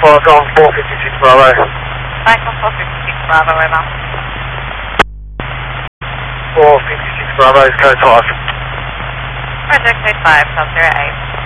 for Golf 456 Bravo. Michael 456 Bravo, over. 456 Bravo is code 5. Project code 5, sub 08.